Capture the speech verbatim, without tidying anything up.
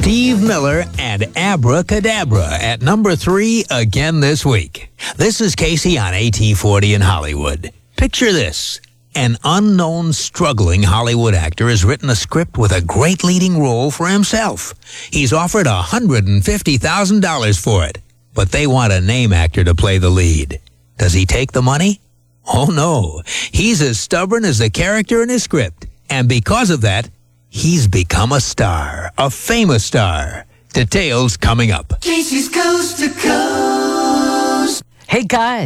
Steve Miller and Abracadabra at number three again this week. This is Casey on A T forty in Hollywood. Picture this. An unknown, struggling Hollywood actor has written a script with a great leading role for himself. He's offered one hundred fifty thousand dollars for it, but they want a name actor to play the lead. Does he take the money? Oh no, he's as stubborn as the character in his script, and because of that, he's become a star, a famous star. Details coming up. Casey's Coast to Coast. Hey guys.